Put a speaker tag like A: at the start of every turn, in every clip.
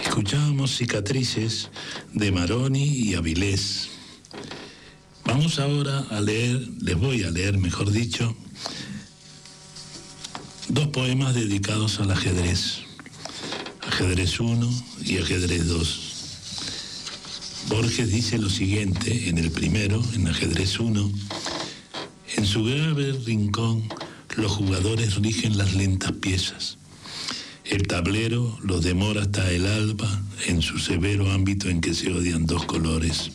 A: Escuchábamos Cicatrices de Maroni y Avilés. Vamos ahora a leer, les voy a leer, mejor dicho, dos poemas dedicados al ajedrez. Ajedrez 1 y Ajedrez 2. Borges dice lo siguiente en el primero, en Ajedrez 1. En su grave rincón, los jugadores rigen las lentas piezas. El tablero los demora hasta el alba en su severo ámbito en que se odian dos colores.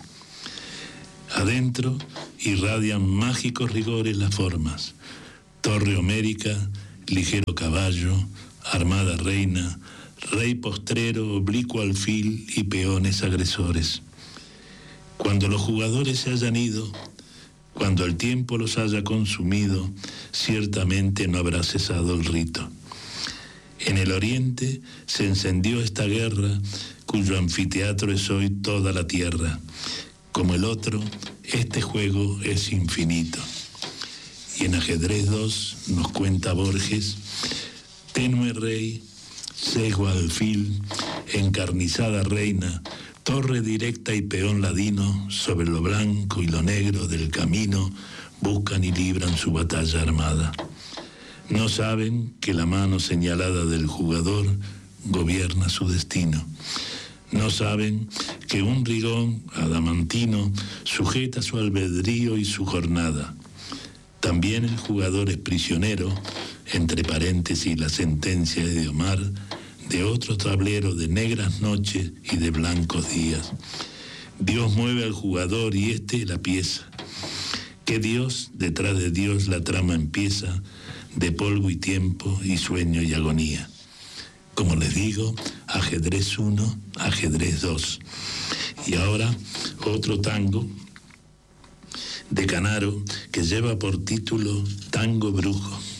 A: Adentro irradian mágicos rigores las formas. Torre homérica, ligero caballo, armada reina, rey postrero, oblicuo alfil y peones agresores. Cuando los jugadores se hayan ido, cuando el tiempo los haya consumido, ciertamente no habrá cesado el rito. En el oriente se encendió esta guerra, cuyo anfiteatro es hoy toda la tierra. Como el otro, este juego es infinito. Y en Ajedrez 2 nos cuenta Borges: tenue rey, sesgo alfil, encarnizada reina, torre directa y peón ladino, sobre lo blanco y lo negro del camino, buscan y libran su batalla armada. No saben que la mano señalada del jugador gobierna su destino. No saben que un rigón adamantino sujeta su albedrío y su jornada. También el jugador es prisionero, entre paréntesis la sentencia de Omar, de otro tablero de negras noches y de blancos días. Dios mueve al jugador y este la pieza. Que Dios, detrás de Dios la trama empieza, de polvo y tiempo y sueño y agonía. Como les digo, Ajedrez 1, Ajedrez 2. Y ahora otro tango de Canaro que lleva por título Tango Brujo.